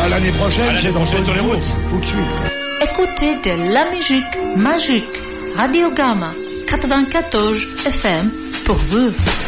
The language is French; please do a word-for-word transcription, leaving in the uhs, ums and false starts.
Bah, l'année prochaine, l'année c'est dans prochaine deux sur les jours, routes. tout de suite. Écoutez de la musique magique. Radio Gamma quatre-vingt-quatorze F M pour vous.